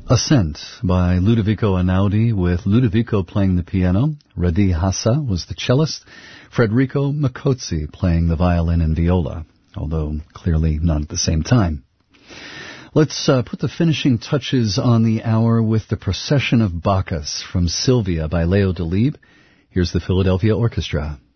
Ascent by Ludovico Einaudi, with Ludovico playing the piano, Radi Hassa was the cellist, Federico Micozzi playing the violin and viola, although clearly not at the same time. Let's put the finishing touches on the hour with the Procession of Bacchus from Sylvia by Leo Delibes. Here's the Philadelphia Orchestra.